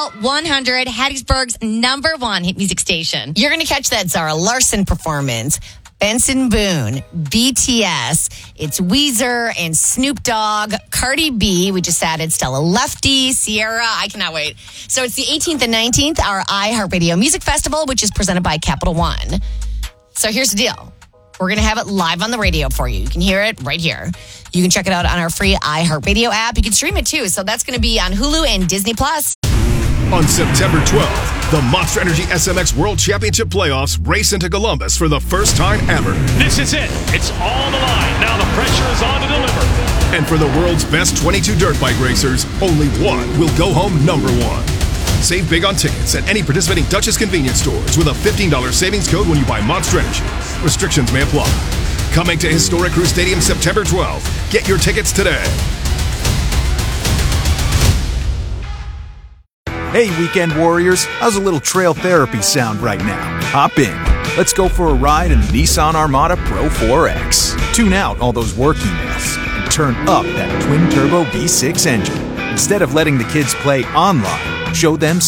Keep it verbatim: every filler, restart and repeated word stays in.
L one hundred, Hattiesburg's number one hit music station. You're going to catch that Zara Larson performance. Benson Boone, B T S, it's Weezer and Snoop Dogg, Cardi B. We just added Stella Lefty, Sierra. I cannot wait. So it's the eighteenth and nineteenth, our iHeartRadio Music Festival, which is presented by Capital One. So here's the deal. We're going to have it live on the radio for you. You can hear it right here. You can check it out on our free iHeartRadio app. You can stream it too. So that's going to be on Hulu and Disney Plus. On September twelfth, the Monster Energy S M X World Championship Playoffs race into Columbus for the first time ever. This is it. It's on the line. Now the pressure is on to deliver. And for the world's best twenty-two dirt bike racers, only one will go home number one. Save big on tickets at any participating Dutchess convenience stores with a fifteen dollars savings code when you buy Monster Energy. Restrictions may apply. Coming to Historic Crew Stadium September twelfth. Get your tickets today. Hey, weekend warriors, how's a little trail therapy sound right now? Hop in. Let's go for a ride in the Nissan Armada Pro four X. Tune out all those work emails and turn up that twin-turbo V six engine. Instead of letting the kids play online, show them